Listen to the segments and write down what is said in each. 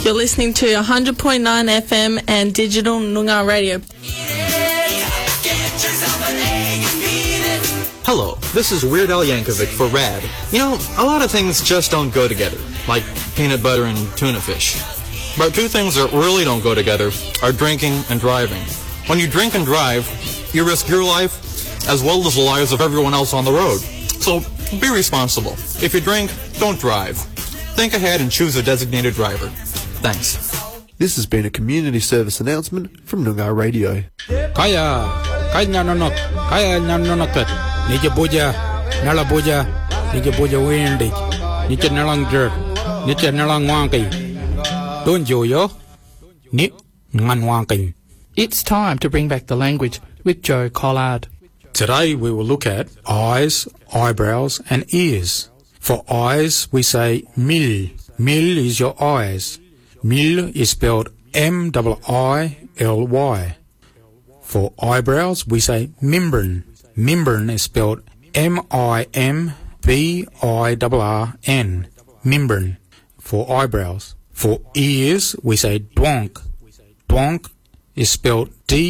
You're listening to 100.9 FM and digital Noongar radio. Hello, this is Weird Al Yankovic for RAD. You know, a lot of things just don't go together, like peanut butter and tuna fish. But two things that really don't go together are drinking and driving. When you drink and drive, you risk your life as well as the lives of everyone else on the road. So be responsible. If you drink, don't drive. Think ahead and choose a designated driver. Thanks. This has been a community service announcement from Noongar Radio. Kaya nanonot, kaya nanonotet. Nija buja, nala buja, nija buja windy, nija nalang jerk, nija nalang wanky. Don't yo, ni ngan wanky. It's time to bring back the language with Joe Collard. Today we will look at eyes, eyebrows and ears. For eyes we say mil. Mil is your eyes. Mil is spelled M-I-I-L-Y. For eyebrows we say membrane. Membrane is spelled M-I-M-B-I-R-R-N. Membrane for eyebrows. For ears we say dwonk. Dwonk is spelled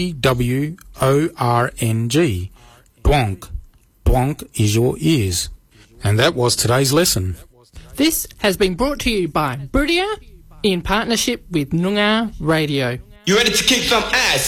D-W-O-R-N-G. Dwonk. Dwonk is your ears. And that was today's lesson. This has been brought to you by Brudia in partnership with Noongar Radio. You ready to kick some ass?